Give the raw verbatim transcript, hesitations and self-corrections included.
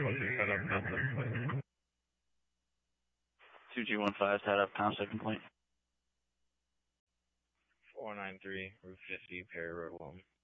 two G one five, tied up, pound second point. four nine three, Route fifty, Perry Road, Wilton.